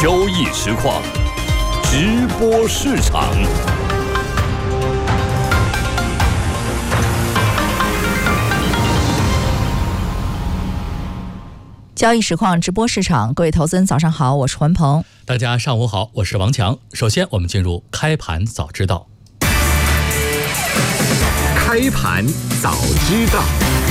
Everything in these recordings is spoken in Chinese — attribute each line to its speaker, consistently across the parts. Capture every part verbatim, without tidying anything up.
Speaker 1: 交易实况，直播市场。
Speaker 2: 交易实况直播市场，各位投资人早上好，我是环鹏。
Speaker 3: 大家上午好，我是王强。首先我们进入开盘早知道。
Speaker 4: 开盘早知道。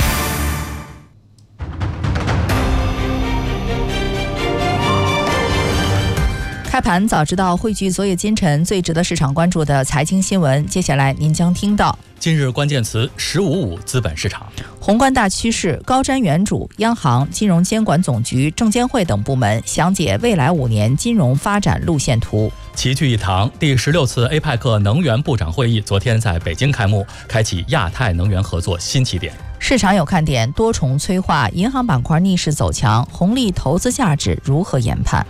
Speaker 2: 开盘早知道汇聚昨夜今晨最值得市场关注的财经新闻，接下来您将听到：
Speaker 3: 今日关键词十五五资本市场，
Speaker 2: 宏观大趋势，高瞻远瞩，央行、金融监管总局、证监会等部门详解未来五年金融发展路线图。
Speaker 3: 齐聚一堂，第十六次 A P E C 能源部长会议昨天在北京开幕，开启亚太能源合作新起点。
Speaker 2: 市场有看点，多重催化，银行板块逆势走强，红利投资价值如何研判？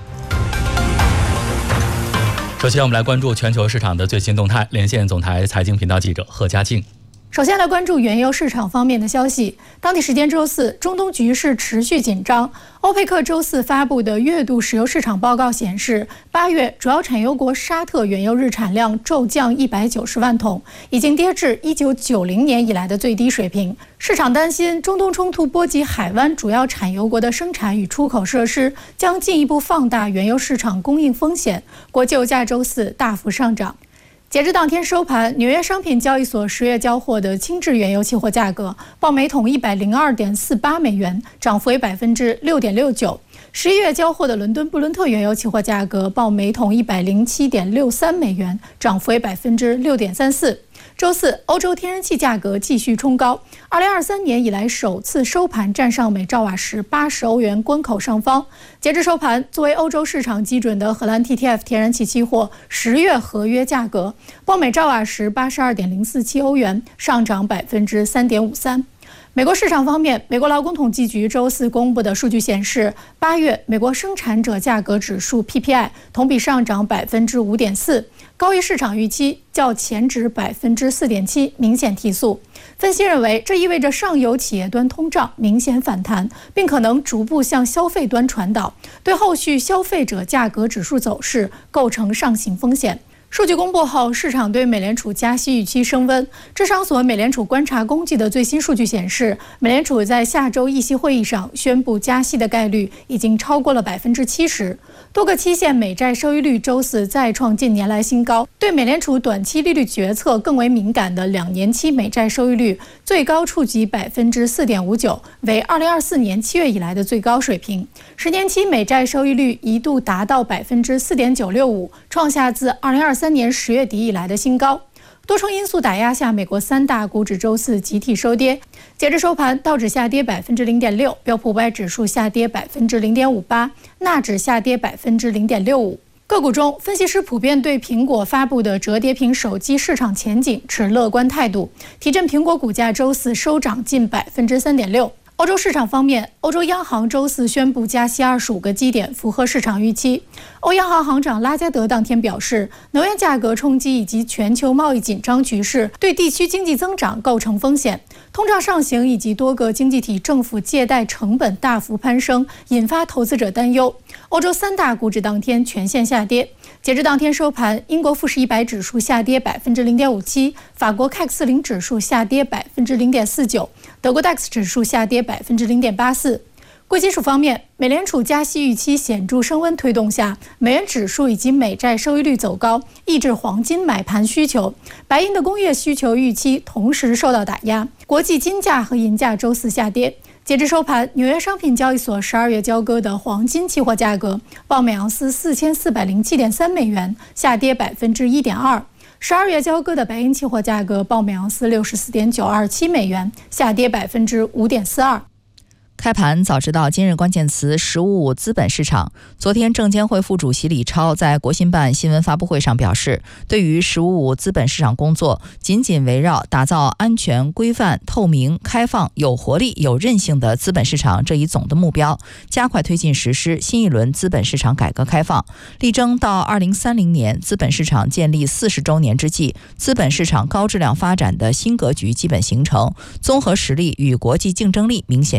Speaker 3: 首先我们来关注全球市场的最新动态，连线总台财经频道记者贺佳静。
Speaker 5: 首先来关注原油市场方面的消息。当地时间周四，中东局势持续紧张。欧佩克周四发布的月度石油市场报告显示，八月主要产油国沙特原油日产量骤降一百九十万桶，已经跌至一九九零年以来的最低水平。市场担心中东冲突波及海湾主要产油国的生产与出口设施，将进一步放大原油市场供应风险。国际油价周四大幅上涨。截至当天收盘，纽约商品交易所十月交货的轻质原油期货价格报每桶一百零二点四八美元，涨幅为百分之六点六九。十一月交货的伦敦布伦特原油期货价格报每桶一百零七点六三美元，涨幅为百分之六点三四。周四，欧洲天然气价格继续冲高，二零二三年以来首次收盘站上每兆瓦时八十欧元关口上方。截至收盘，作为欧洲市场基准的荷兰 T T F 天然气期货十月合约价格报每兆瓦时八十二点零四七欧元，上涨百分之三点五三。美国市场方面，美国劳工统计局周四公布的数据显示，八月美国生产者价格指数 P P I 同比上涨百分之五点四，高于市场预期，较前值百分之四点七明显提速。分析认为，这意味着上游企业端通胀明显反弹，并可能逐步向消费端传导，对后续消费者价格指数走势构成上行风险。数据公布后，市场对美联储加息预期升温。智商所美联储观察公记的最新数据显示，美联储在下周议息会议上宣布加息的概率已经超过了百分之七十。多个期限美债收益率周四再创近年来新高。对美联储短期利率决策更为敏感的两年期美债收益率最高触及百分之四点五九，为二零二四年七月以来的最高水平。十年期美债收益率一度达到百分之四点九六五，创下自二零二三年十月底以来的新高。多重因素打压下，美国三大股指周四集体收跌。截至收盘，道指下跌百分之零点六，标普五百指数下跌百分之零点五八，纳指下跌百分之零点六五。个股中，分析师普遍对苹果发布的折叠屏手机市场前景持乐观态度，提振苹果股价周四收涨近百分之三点六。欧洲市场方面，欧洲央行周四宣布加息二十五个基点，符合市场预期。欧央行行长拉加德当天表示，能源价格冲击以及全球贸易紧张局势对地区经济增长构成风险。通胀上行以及多个经济体政府借贷成本大幅攀升，引发投资者担忧。欧洲三大股指当天全线下跌。截至当天收盘，英国富时一百指数下跌百分之零点五七，法国 C A C 四零指数下跌百分之零点四九，德国 D A X 指数下跌百分之零点八四。贵金属方面，美联储加息预期显著升温推动下，美元指数以及美债收益率走高，抑制黄金买盘需求。白银的工业需求预期同时受到打压，国际金价和银价周四下跌。截至收盘，纽约商品交易所十二月交割的黄金期货价格报每盎司四千四百零七点三美元，下跌百分之一点二。十二月交割的白银期货价格报每盎司六十四点九二七美元，下跌百分之五点四二。
Speaker 2: 开盘早知道今日关键词十五五资本市场。昨天证监会副主席李超在国新办新闻发布会上表示，对于十五五资本市场工作紧紧围绕打造安全、规范、透明、开放、有活力、有韧性的资本市场这一总的目标，加快推进实施新一轮资本市场改革开放，力争到二零三零年资本市场建立四十周年之际，资本市场高质量发展的新格局基本形成，综合实力与国际竞争力明显提高。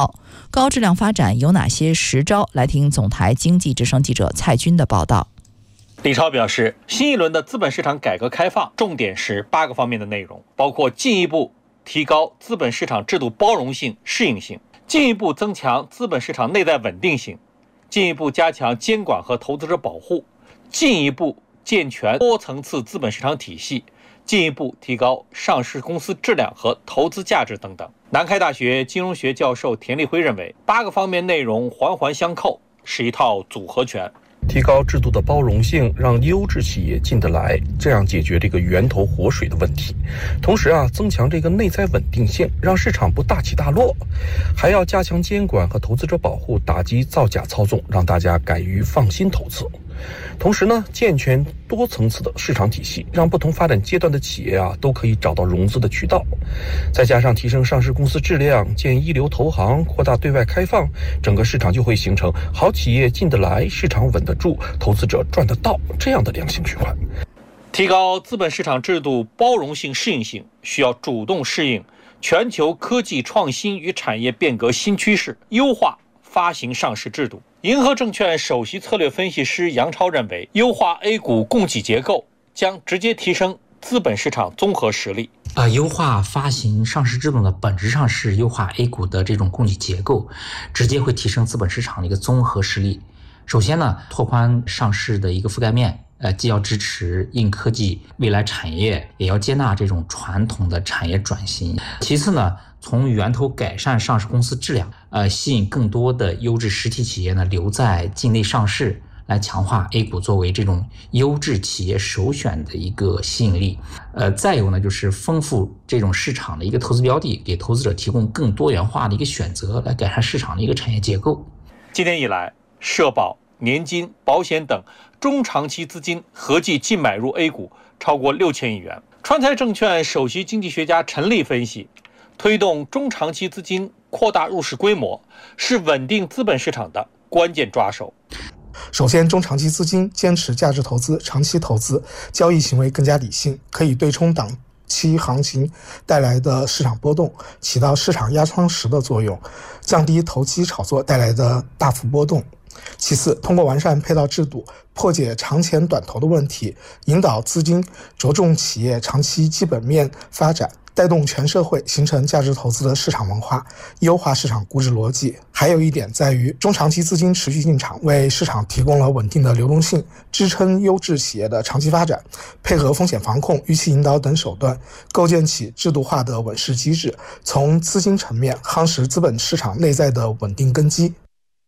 Speaker 2: 高。高质量发展有哪些实招？来听总台经济之声记者蔡军的报道。
Speaker 6: 李超表示，新一轮的资本市场改革开放重点是八个方面的内容，包括进一步提高资本市场制度包容性、适应性，进一步增强资本市场内在稳定性，进一步加强监管和投资者保护，进一步健全多层次资本市场体系，进一步提高上市公司质量和投资价值等等。南开大学金融学教授田立辉认为，八个方面内容环环相扣，是一套组合拳。
Speaker 7: 提高制度的包容性，让优质企业进得来，这样解决这个源头活水的问题。同时啊，增强这个内在稳定性，让市场不大起大落。还要加强监管和投资者保护，打击造假操纵，让大家敢于放心投资。同时呢，健全多层次的市场体系，让不同发展阶段的企业啊都可以找到融资的渠道。再加上提升上市公司质量，建一流投行，扩大对外开放，整个市场就会形成好企业进得来，市场稳得住，投资者赚得到这样的良性循环。
Speaker 6: 提高资本市场制度包容性、适应性，需要主动适应全球科技创新与产业变革新趋势，优化发行上市制度。银河证券首席策略分析师杨超认为，优化 A 股供给结构将直接提升资本市场综合实力。
Speaker 8: 呃，优化发行上市制度呢，本质上是优化 A 股的这种供给结构，直接会提升资本市场的一个综合实力。首先呢，拓宽上市的一个覆盖面，呃，既要支持硬科技未来产业，也要接纳这种传统的产业转型。其次呢，从源头改善上市公司质量，呃，吸引更多的优质实体企业呢留在境内上市，来强化 A 股作为这种优质企业首选的一个吸引力。呃，再有呢，就是丰富这种市场的一个投资标的，给投资者提供更多元化的一个选择，来改善市场的一个产业结构。
Speaker 6: 今年以来，社保、年金、保险等中长期资金合计净买入 A 股超过六千亿元。川财证券首席经济学家陈立分析，推动中长期资金扩大入市规模，是稳定资本市场的关键抓手。
Speaker 9: 首先，中长期资金坚持价值投资、长期投资，交易行为更加理性，可以对冲短期行情带来的市场波动，起到市场压舱石的作用，降低投机炒作带来的大幅波动。其次，通过完善配套制度，破解长钱短投的问题，引导资金着重企业长期基本面发展，带动全社会形成价值投资的市场文化，优化市场估值逻辑。还有一点在于，中长期资金持续进场，为市场提供了稳定的流动性，支撑优质企业的长期发展，配合风险防控、预期引导等手段，构建起制度化的稳市机制，从资金层面夯实资本市场内在的稳定根基。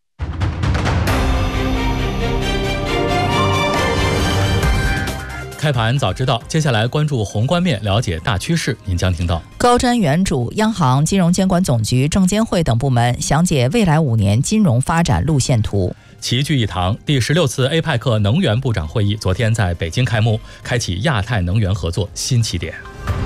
Speaker 3: 开盘早知道，接下来关注宏观面，了解大趋势。您将听到
Speaker 2: 高瞻远瞩，央行、金融监管总局、证监会等部门详解未来五年金融发展路线图。
Speaker 3: 齐聚一堂，第十六次 A 派克能源部长会议昨天在北京开幕，开启亚太能源合作新起点。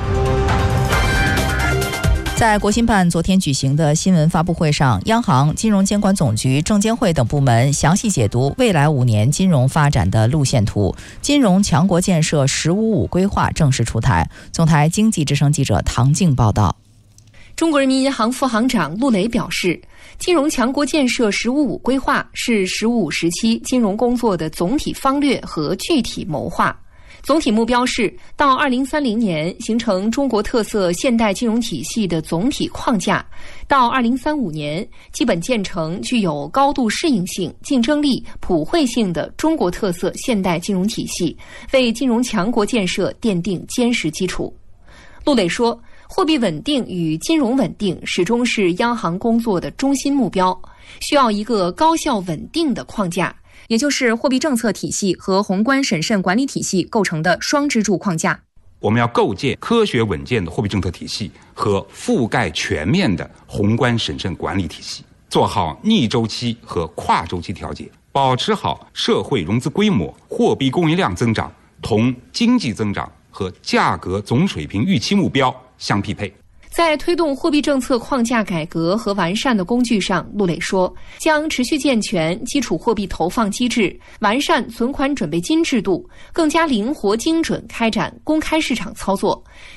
Speaker 2: 在国新办昨天举行的新闻发布会上，央行、金融监管总局、证监会等部门详细解读未来五年金融发展的路线图，金融强国建设“十五五”规划正式出台。总台经济之声记者唐静报道。
Speaker 10: 中国人民银行副行长陆磊表示，金融强国建设“十五五”规划是“十五五”时期金融工作的总体方略和具体谋划。总体目标是到二零三零年形成中国特色现代金融体系的总体框架，到二零三五年基本建成具有高度适应性、竞争力、普惠性的中国特色现代金融体系，为金融强国建设奠定坚实基础。陆磊说，货币稳定与金融稳定始终是央行工作的中心目标，需要一个高效稳定的框架，也就是货币政策体系和宏观审慎管理体系构成的双支柱框架。
Speaker 11: 我们要构建科学稳健的货币政策体系和覆盖全面的宏观审慎管理体系，做好逆周期和跨周期调节，保持好社会融资规模、货币供应量增长同经济增长和价格总水平预期目标相匹配。
Speaker 10: 在推动货币政策框架改革和完善的工具上，陆磊说，将持续健全基础货币投放机制，完善存款准备金制度，更加灵活精准开展公开市场操作，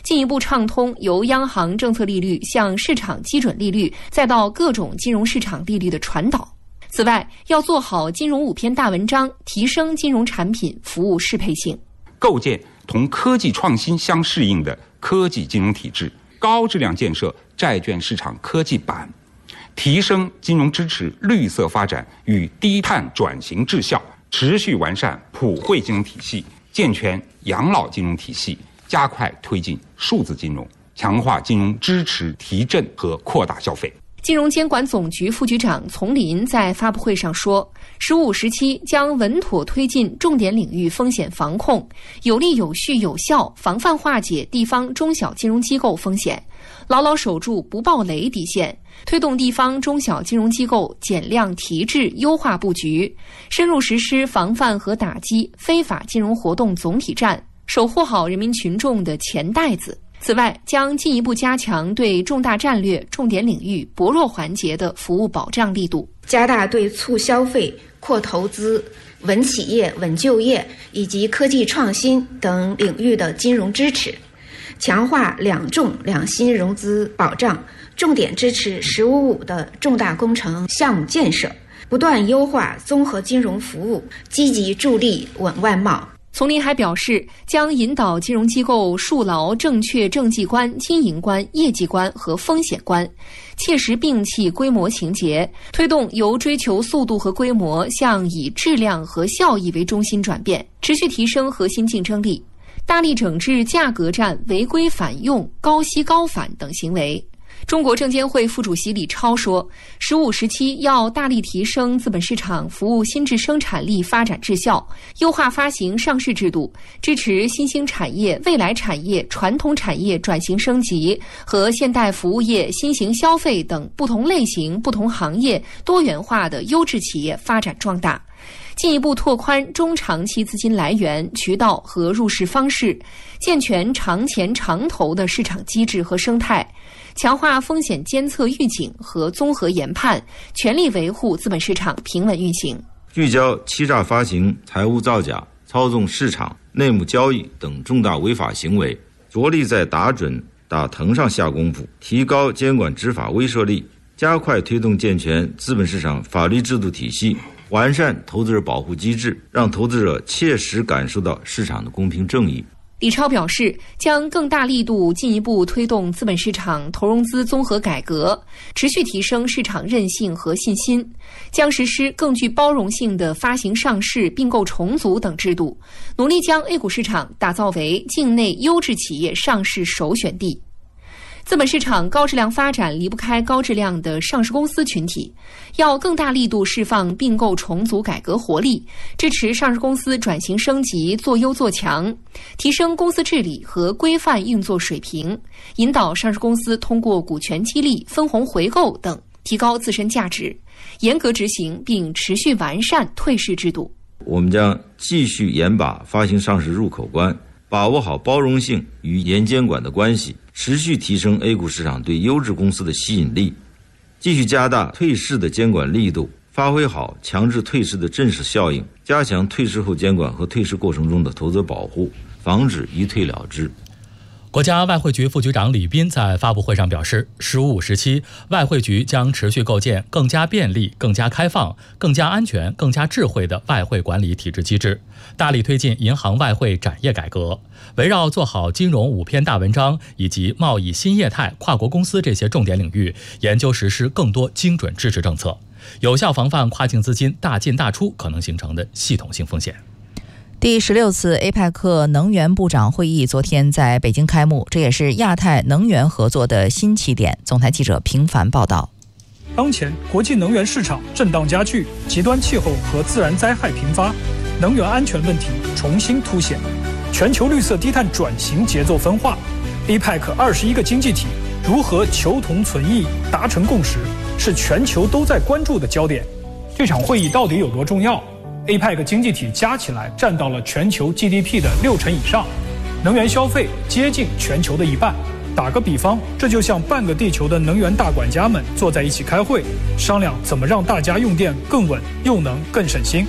Speaker 10: 进一步畅通由央行政策利率向市场基准利率再到各种金融市场利率的传导。此外，要做好金融五篇大文章，提升金融产品服务适配性，
Speaker 11: 构建同科技创新相适应的科技金融体制，高质量建设债券市场科技板，提升金融支持绿色发展与低碳转型质效，持续完善普惠金融体系，健全养老金融体系，加快推进数字金融，强化金融支持提振和扩大消费。
Speaker 10: 金融监管总局副局长丛林在发布会上说，十五时期将稳妥推进重点领域风险防控，有力有序有效防范化解地方中小金融机构风险，牢牢守住不暴雷底线，推动地方中小金融机构减量提质优化布局，深入实施防范和打击非法金融活动总体战，守护好人民群众的钱袋子。此外，将进一步加强对重大战略、重点领域薄弱环节的服务保障力度，
Speaker 12: 加大对促消费、扩投资、稳企业、稳就业以及科技创新等领域的金融支持，强化两重两新融资保障，重点支持“十五五”的重大工程项目建设，不断优化综合金融服务，积极助力稳外贸。
Speaker 10: 丛林还表示，将引导金融机构树牢正确政绩观、经营观、业绩观和风险观，切实摒弃规模情节，推动由追求速度和规模向以质量和效益为中心转变，持续提升核心竞争力，大力整治价格战、违规返用、高息高返等行为。中国证监会副主席李超说，十五时期要大力提升资本市场服务新质生产力发展质效，优化发行上市制度，支持新兴产业、未来产业、传统产业转型升级和现代服务业、新型消费等不同类型、不同行业多元化的优质企业发展壮大，进一步拓宽中长期资金来源、渠道和入市方式，健全长钱长投的市场机制和生态，强化风险监测预警和综合研判，全力维护资本市场平稳运行。
Speaker 13: 聚焦欺诈发行、财务造假、操纵市场、内幕交易等重大违法行为，着力在打准打疼上下功夫，提高监管执法威慑力，加快推动健全资本市场法律制度体系，完善投资者保护机制，让投资者切实感受到市场的公平正义。
Speaker 10: 李超表示，将更大力度进一步推动资本市场投融资综合改革，持续提升市场韧性和信心，将实施更具包容性的发行上市、并购重组等制度，努力将 A 股市场打造为境内优质企业上市首选地。资本市场高质量发展离不开高质量的上市公司群体，要更大力度释放并购重组改革活力，支持上市公司转型升级、做优做强，提升公司治理和规范运作水平，引导上市公司通过股权激励、分红回购等提高自身价值，严格执行并持续完善退市制度。
Speaker 13: 我们将继续严把发行上市入口关，把握好包容性与严监管的关系，持续提升 A 股市场对优质公司的吸引力，继续加大退市的监管力度，发挥好强制退市的震慑效应，加强退市后监管和退市过程中的投资保护，防止一退了之。
Speaker 3: 国家外汇局副局长李斌在发布会上表示，十五五时期，外汇局将持续构建更加便利、更加开放、更加安全、更加智慧的外汇管理体制机制，大力推进银行外汇展业改革，围绕做好金融五篇大文章以及贸易新业态、跨国公司这些重点领域，研究实施更多精准支持政策，有效防范跨境资金大进大出可能形成的系统性风险。
Speaker 2: 第十六次 A P E C 能源部长会议昨天在北京开幕，这也是亚太能源合作的新起点。总台记者平凡报道。
Speaker 14: 当前国际能源市场震荡加剧，极端气候和自然灾害频发，能源安全问题重新凸显，全球绿色低碳转型节奏分化。A P E C 二十一个经济体如何求同存异、达成共识，是全球都在关注的焦点。这场会议到底有多重要？A P E C 经济体加起来占到了全球 G D P 的六成以上，能源消费接近全球的一半。打个比方，这就像半个地球的能源大管家们坐在一起开会，商量怎么让大家用电更稳又能更省心。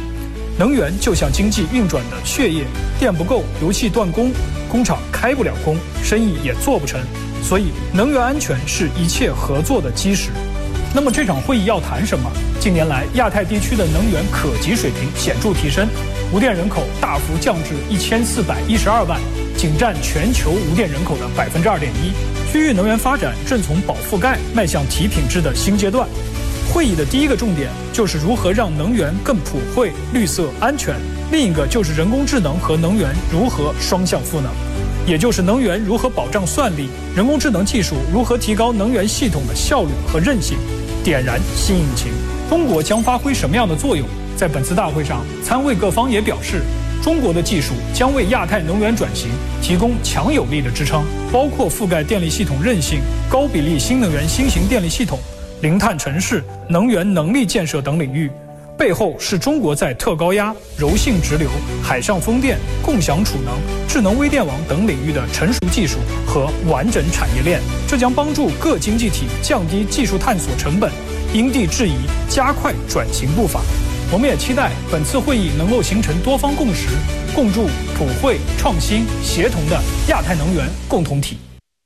Speaker 14: 能源就像经济运转的血液，电不够，油气断供，工厂开不了工，生意也做不成。所以，能源安全是一切合作的基石。那么这场会议要谈什么？近年来，亚太地区的能源可及水平显著提升，无电人口大幅降至一千四百一十二万，仅占全球无电人口的百分之二点一。区域能源发展正从饱覆盖迈向提品质的新阶段。会议的第一个重点就是如何让能源更普惠、绿色、安全；另一个就是人工智能和能源如何双向赋能，也就是能源如何保障算力，人工智能技术如何提高能源系统的效率和韧性，点燃新引擎。中国将发挥什么样的作用？在本次大会上，参会各方也表示，中国的技术将为亚太能源转型提供强有力的支撑，包括覆盖电力系统韧性、高比例新能源新型电力系统、零碳城市、能源能力建设等领域。背后是中国在特高压、柔性直流、海上风电、共享储能、智能微电网等领域的成熟技术和完整产业链，这将帮助各经济体降低技术探索成本，因地制宜，加快转型步伐。我们也期待本次会议能够形成多方共识，共筑普惠、创新、协同的亚太能源共同体。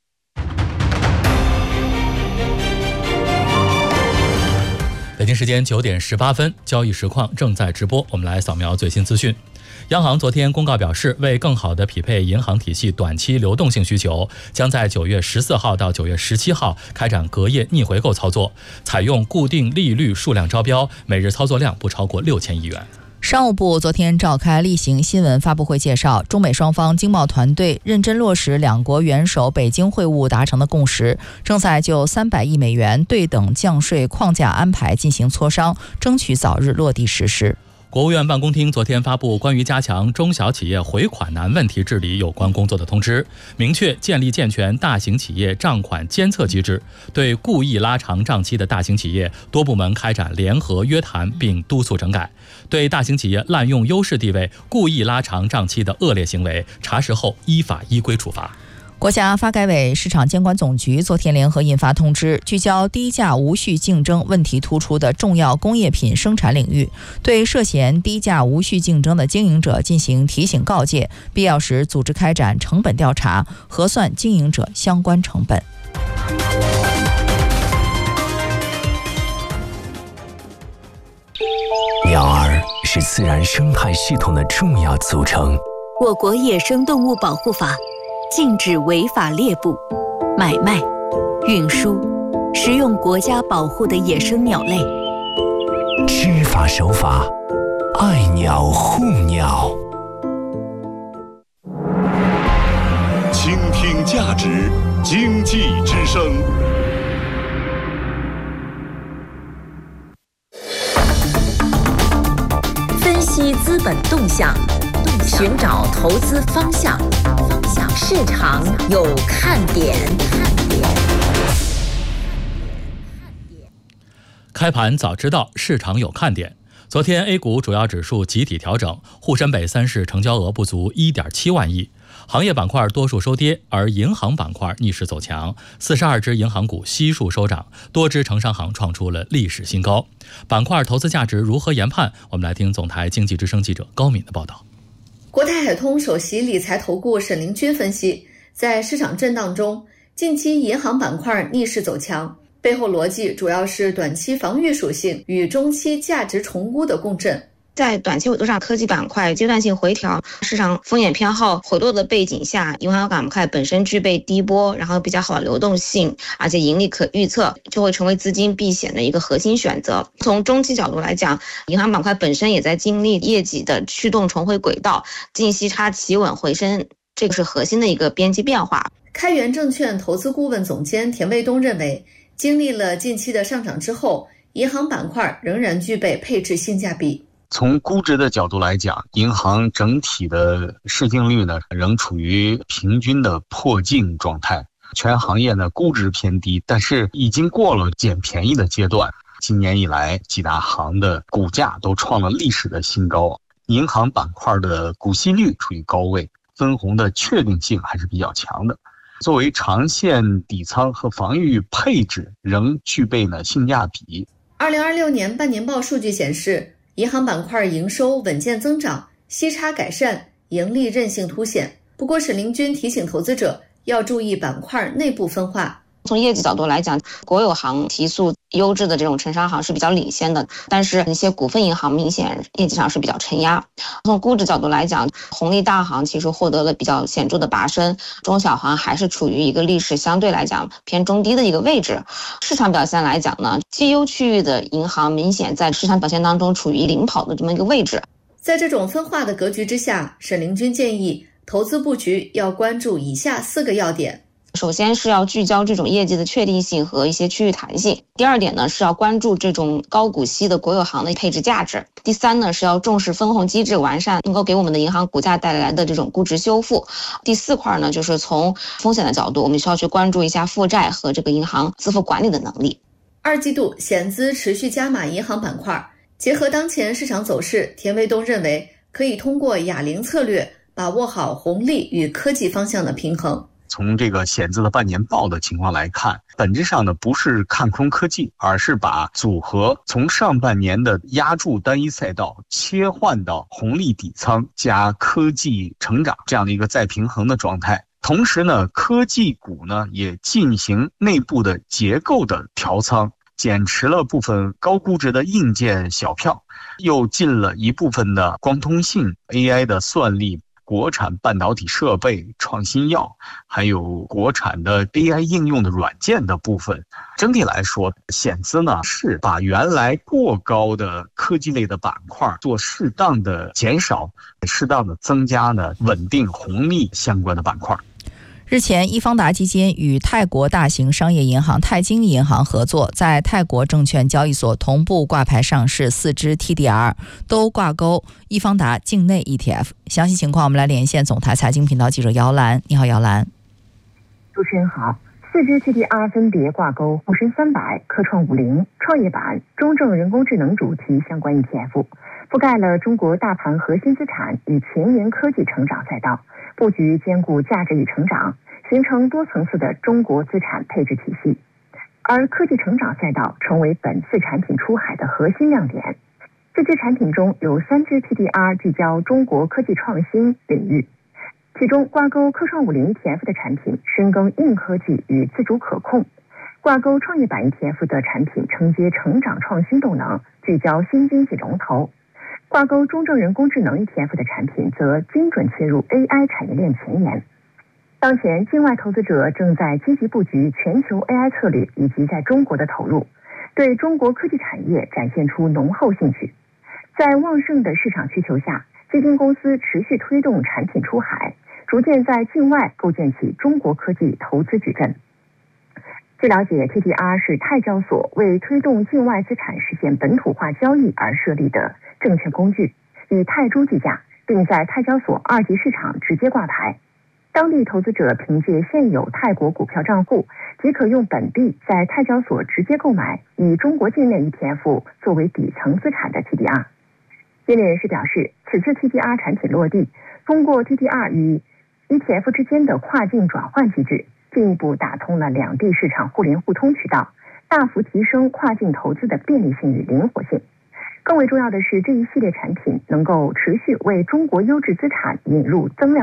Speaker 3: 北京时间九点十八分，交易实况正在直播。我们来扫描最新资讯。央行昨天公告表示，为更好地匹配银行体系短期流动性需求，将在九月十四号到九月十七号开展隔夜逆回购操作，采用固定利率数量招标，每日操作量不超过六千亿元。
Speaker 2: 商务部昨天召开例行新闻发布会，介绍中美双方经贸团队认真落实两国元首北京会晤达成的共识，正在就三百亿美元对等降税框架安排进行磋商，争取早日落地实施。
Speaker 3: 国务院办公厅昨天发布关于加强中小企业回款难问题治理有关工作的通知，明确建立健全大型企业账款监测机制，对故意拉长账期的大型企业多部门开展联合约谈并督促整改，对大型企业滥用优势地位、故意拉长账期的恶劣行为，查实后依法依规处罚。
Speaker 2: 国家发改委、市场监管总局昨天联合印发通知，聚焦低价无序竞争问题突出的重要工业品生产领域，对涉嫌低价无序竞争的经营者进行提醒告诫，必要时组织开展成本调查，核算经营者相关成本。
Speaker 15: 鸟儿是自然生态系统的重要组成。
Speaker 16: 我国野生动物保护法禁止违法猎捕、买卖、运输、食用国家保护的野生鸟类。
Speaker 15: 知法守法，爱鸟护鸟。
Speaker 1: 倾听价值，经济之声。
Speaker 17: 分析资本动向，寻找投资方向。市场有看点。
Speaker 3: 开盘早知道，市场有看点。昨天 A 股主要指数集体调整，沪深北三市成交额不足 一点七万亿。行业板块多数收跌，而银行板块逆势走强，四十二只银行股悉数收涨，多只城商行创出了历史新高。板块投资价值如何研判？我们来听总台经济之声记者高敏的报道。
Speaker 18: 国泰海通首席理财投顾沈凌军分析，在市场震荡中，近期银行板块逆势走强，背后逻辑主要是短期防御属性与中期价值重估的共振。
Speaker 19: 在短期维度上，科技板块阶段性回调、市场风险偏好回落的背景下，银行板块本身具备低波，然后比较好的流动性，而且盈利可预测，就会成为资金避险的一个核心选择。从中期角度来讲，银行板块本身也在经历业绩的驱动重回轨道，净息差企稳回升，这个是核心的一个边际变化。
Speaker 18: 开源证券投资顾问总监田卫东认为，经历了近期的上涨之后，银行板块仍然具备配置性价比。
Speaker 20: 从估值的角度来讲，银行整体的市净率呢仍处于平均的破净状态，全行业呢估值偏低，但是已经过了捡便宜的阶段。今年以来，几大行的股价都创了历史的新高，银行板块的股息率处于高位，分红的确定性还是比较强的。作为长线底仓和防御配置，仍具备呢性价比。
Speaker 18: 二零二六年半年报数据显示， 银行板块营收稳健增长，息差改善，盈利韧性凸显。不过沈凌军提醒投资者要注意板块内部分化。
Speaker 19: 从业绩角度来讲，国有行提速优质的这种城商行是比较领先的，但是一些股份银行明显业绩上是比较承压。从估值角度来讲，红利大行其实获得了比较显著的拔升，中小行还是处于一个历史相对来讲偏中低的一个位置。市场表现来讲呢，绩优区域的银行明显在市场表现当中处于领跑的这么一个位置。
Speaker 18: 在这种分化的格局之下，沈凌军建议投资布局要关注以下四个要点。
Speaker 19: 首先是要聚焦这种业绩的确定性和一些区域弹性。第二点呢，是要关注这种高股息的国有行的配置价值。第三呢，是要重视分红机制完善，能够给我们的银行股价带来的这种估值修复。第四块呢，就是从风险的角度，我们需要去关注一下负债和这个银行自负管理的能力。
Speaker 18: 二季度险资持续加码银行板块，结合当前市场走势，田卫东认为可以通过哑铃策略把握好红利与科技方向的平衡。
Speaker 20: 从这个险资的半年报的情况来看，本质上呢不是看空科技，而是把组合从上半年的压住单一赛道切换到红利底仓加科技成长这样的一个再平衡的状态。同时呢，科技股呢也进行内部的结构的调仓，减持了部分高估值的硬件小票，又进了一部分的光通信、A I 的算力、国产半导体设备、创新药，还有国产的 A I 应用的软件的部分。整体来说，险资呢是把原来过高的科技类的板块做适当的减少，适当的增加呢稳定红利相关的板块。
Speaker 2: 日前，易方达基金与泰国大型商业银行泰金银行合作，在泰国证券交易所同步挂牌上市四只 T D R， 都挂钩易方达境内 E T F。详细情况，我们来连线总台财经频道记者姚兰。你好，姚兰。
Speaker 21: 主持人好。四只 T D R 分别挂钩沪深三百、科创五零、创业板、中证人工智能主题相关 E T F， 覆盖了中国大盘核心资产与前沿科技成长赛道，布局兼顾价值与成长，形成多层次的中国资产配置体系。而科技成长赛道成为本次产品出海的核心亮点。这支产品中有三只 T D R 聚焦中国科技创新领域，其中挂钩科创五零 E T F 的产品深耕硬科技与自主可控，挂钩创业板 E T F 的产品承接成长创新动能，聚焦新经济龙头，挂钩中证人工智能 E T F 的产品则精准切入 A I 产业链前沿。当前境外投资者正在积极布局全球 A I 策略以及在中国的投入，对中国科技产业展现出浓厚兴趣。在旺盛的市场需求下，基金公司持续推动产品出海，逐渐在境外构建起中国科技投资矩阵。据了解， T D R 是泰交所为推动境外资产实现本土化交易而设立的证券工具，以泰铢计价，并在泰交所二级市场直接挂牌。当地投资者凭借现有泰国股票账户，即可用本币在泰交所直接购买以中国境内 E T F 作为底层资产的 T D R。业内人士表示，此次 T D R 产品落地，通过 T D R 与 E T F 之间的跨境转换机制，进一步打通了两地市场互联互通渠道，大幅提升跨境投资的便利性与灵活性。更为重要的是，这一系列产品能够持续为中国优质资产引入增量